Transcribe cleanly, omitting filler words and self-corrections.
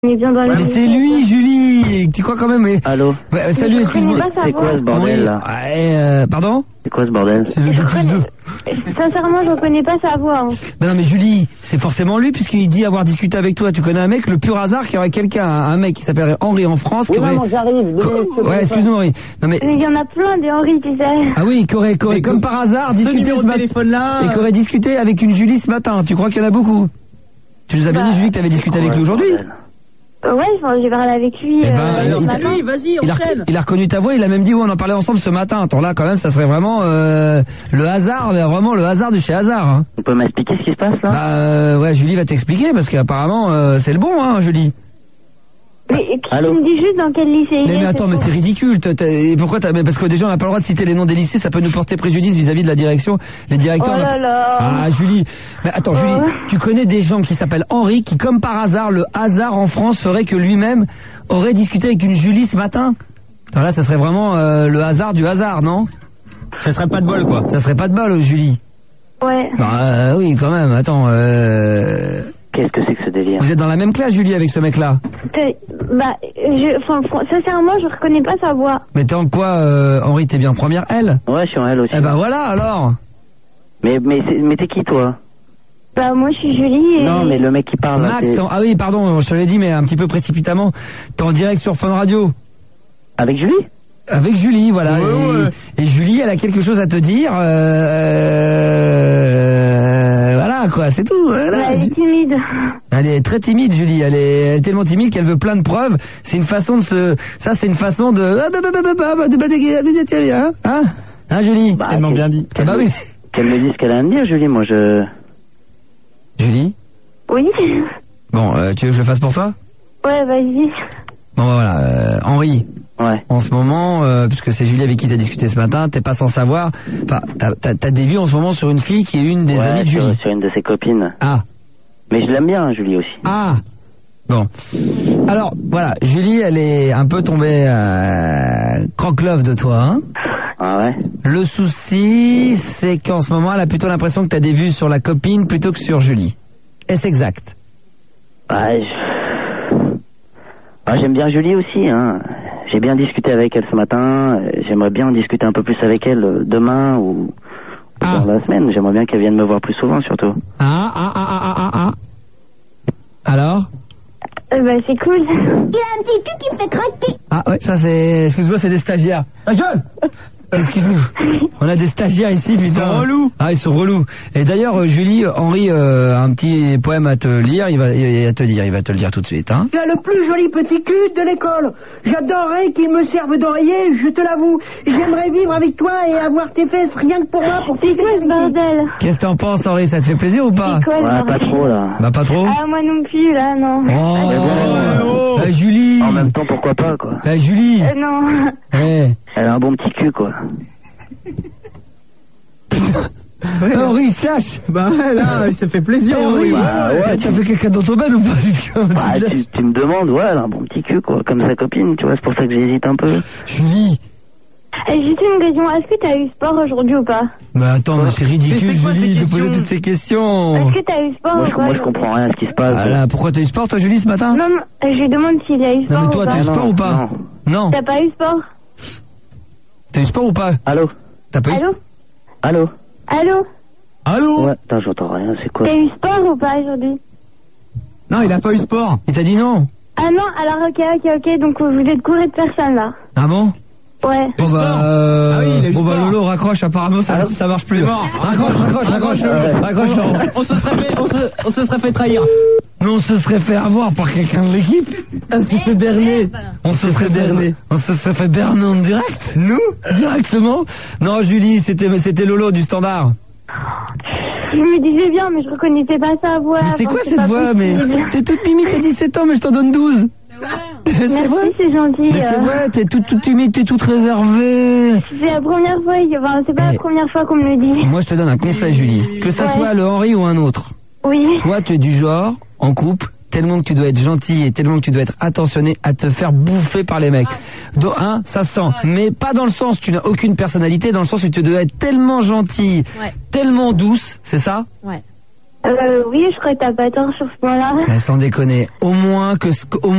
Mais bien dans Mais c'est lui, Julie. Tu crois quand même, mais... Allô? Ouais, salut, excuse-moi. C'est quoi ce bordel là? Pardon? C'est quoi ce bordel? C'est le 2+2. Sincèrement, je reconnais pas sa voix. Hein. Non mais Julie, c'est forcément lui puisqu'il dit avoir discuté avec toi. Tu connais un mec, le pur hasard, qui aurait quelqu'un, un mec qui s'appellerait Henri en France. Oui, qui aurait... non, j'arrive. Ouais, excuse-moi Henri. Non mais... Il y en a plein des Henri, tu sais. Ah oui, qui aurait comme par hasard discuté ce matin. Et qui aurait discuté avec une Julie ce matin. Tu crois qu'il y en a beaucoup? Tu nous as bien dit, Julie, que tu avais discuté avec lui aujourd'hui? Ouais, j'ai parlé avec lui. Salut, vas-y, enchaîne. Il a reconnu ta voix, il a même dit, ouais, on en parlait ensemble ce matin. Attends, là, quand même, ça serait vraiment le hasard, mais vraiment le hasard de chez hasard. Hein. On peut m'expliquer ce qui se passe là? Ouais, Julie va t'expliquer, parce qu'apparemment, c'est le bon, hein, Julie. Mais tu me dis juste dans quel lycée il est. Mais attends, mais c'est ridicule. Et pourquoi parce que déjà on n'a pas le droit de citer les noms des lycées, ça peut nous porter préjudice vis-à-vis de la direction. Les directeurs. Oh là là. Ah Julie. Mais attends Julie, tu connais des gens qui s'appellent Henri, qui comme par hasard, le hasard en France ferait que lui-même aurait discuté avec une Julie ce matin. Alors là, ça serait vraiment le hasard du hasard, non? Ça serait pas de bol quoi. Ça serait pas de bol, Julie. Ouais. Bah oui, quand même. Attends. Qu'est-ce que c'est que ce délire? Vous êtes dans la même classe, Julie, avec ce mec-là? Sincèrement, je reconnais pas sa voix. Mais t'es en quoi, Henri? T'es bien première L? Ouais, je suis en L aussi. Eh ben voilà, alors. Mais t'es qui toi? Bah moi je suis Julie et... Non mais le mec qui parle là, Max, ah oui pardon, je te l'ai dit mais un petit peu précipitamment. T'es en direct sur Fun Radio. Avec Julie? Avec Julie, voilà. Et Julie, elle a quelque chose à te dire. Voilà quoi, c'est tout. Voilà. Elle est timide. Elle est très timide, Julie. Elle est tellement timide qu'elle veut plein de preuves. C'est une façon de se... Ça, c'est une façon de... Hein, Julie? Bah, tellement bien dit. Ah bah oui. Qu'elle me dise ce qu'elle a à me dire, Julie, moi je... Julie? Oui. Bon, tu veux que je le fasse pour toi? Ouais, vas-y. Bon, voilà, Henri. Ouais. En ce moment, puisque c'est Julie avec qui t'as discuté ce matin, t'es pas sans savoir. Enfin, t'as des vues en ce moment sur une fille qui est une des amies de Julie. Sur une de ses copines. Ah. Mais je l'aime bien, Julie aussi. Ah. Bon. Alors, voilà, Julie, elle est un peu tombée croque-love de toi, hein. Ah ouais. Le souci, c'est qu'en ce moment, elle a plutôt l'impression que t'as des vues sur la copine plutôt que sur Julie. Est-ce exact? J'aime bien Julie aussi, hein. J'ai bien discuté avec elle ce matin. J'aimerais bien en discuter un peu plus avec elle demain ou dans la semaine. J'aimerais bien qu'elle vienne me voir plus souvent, surtout. Alors? Bah c'est cool. Il a un petit cul qui me fait craquer. Ah ouais, ça c'est... Excuse-moi, c'est des stagiaires. Ta gueule! Excuse-nous. On a des stagiaires ici, putain. Ils sont relous. Ah, ils sont relous. Et d'ailleurs, Julie, Henri, un petit poème à te lire, il va te le dire tout de suite, hein. Tu as le plus joli petit cul de l'école. J'adorerais qu'il me serve d'oreiller, je te l'avoue. J'aimerais vivre avec toi et avoir tes fesses rien que pour moi, pour C'est quoi ce bordel? Qu'est-ce que t'en penses, Henri? Ça te fait plaisir ou pas? C'est quoi, ouais, pas trop, là. Bah, pas trop? Ah, moi non plus, là, non. Julie. En même temps, pourquoi pas, quoi. Julie. Non. Elle a un bon petit cul, quoi. Henri, cache. Bah ouais, là, ça fait plaisir, Henri. Ouais, t'as fait quelqu'un dans ton bed ou pas? Tu me demandes, ouais, elle a un bon petit cul, quoi. Comme sa copine, tu vois, c'est pour ça que j'hésite un peu. Julie. Juste une question, est-ce que t'as eu sport aujourd'hui ou pas? Bah attends, mais c'est ridicule, Julie, de poser toutes ces questions. Est-ce que t'as eu sport ou pas? Moi, je comprends rien à ce qui se passe. Ah là, pourquoi t'as eu sport, toi, Julie, ce matin? Non, je lui demande s'il a eu sport ou pas. Non, mais toi, t'as eu sport ou pas? Non. T'as pas eu sport? T'as eu sport ou pas? Allô? T'as pas eu sport? Allô? Allô? Allô? Ouais, attends, j'entends rien, c'est quoi? T'as eu sport ou pas aujourd'hui? Non, il a pas eu sport. Il t'a dit non? Ah non, alors ok, donc vous êtes couré de personne là. Ah bon? Ouais. Bon bah, ah oui, il a eu bon sport. Bah Lolo raccroche, apparemment ça marche plus. Raccroche. On se serait fait trahir. Mais on se serait fait avoir par quelqu'un de l'équipe. On se fait berner. On se serait fait berner en direct. Nous? Directement? Non, Julie, c'était Lolo du Standard. Je me disais bien, mais je reconnaissais pas sa voix. Mais c'est quoi cette voix? Mais t'es toute mimi, t'as 17 ans, mais je t'en donne 12. C'est vrai, c'est gentil. Mais c'est vrai, t'es toute timide, t'es toute réservée. C'est la première fois, c'est pas la première fois qu'on me le dit. Moi, je te donne un conseil, Julie. Que ça soit le Henri ou un autre. Oui. Toi, tu es du genre, en couple, tellement que tu dois être gentil et tellement que tu dois être attentionné à te faire bouffer par les mecs. Donc, ça sent. Mais pas dans le sens, tu n'as aucune personnalité, dans le sens où tu dois être tellement gentil, tellement douce, c'est ça? Ouais. Oui, je crois que t'as pas tort sur ce point-là. Sans déconner. Au moins